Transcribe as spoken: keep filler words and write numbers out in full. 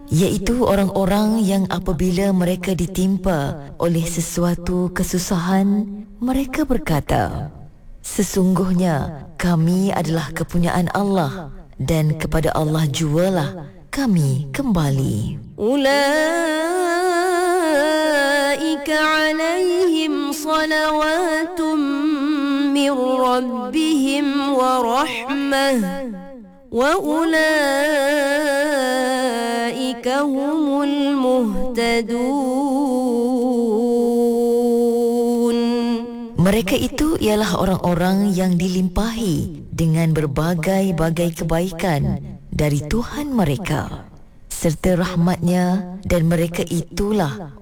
iaitu orang-orang yang apabila mereka ditimpa oleh sesuatu kesusahan, mereka berkata, sesungguhnya kami adalah kepunyaan Allah dan kepada Allah jualah kami kembali. Ulaika alaihim salawatun min rabbihim wa rahmah wa ulaika humul muhtadun. Mereka itu ialah orang-orang yang dilimpahi dengan berbagai-bagai kebaikan dari Tuhan mereka serta rahmatnya, dan mereka itulah